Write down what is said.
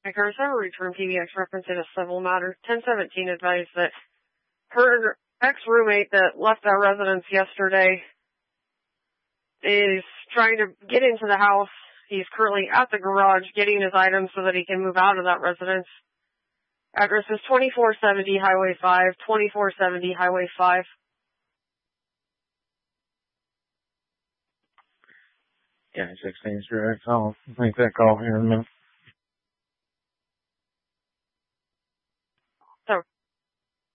Records have returned PBX reference in a civil matter. 1017 advised that her ex-roommate that left that residence yesterday is trying to get into the house. He's currently at the garage getting his items so that he can move out of that residence. Address is 2470 Highway 5, 2470 Highway 5. Yeah, 16's direct. I'll make that call here in a minute.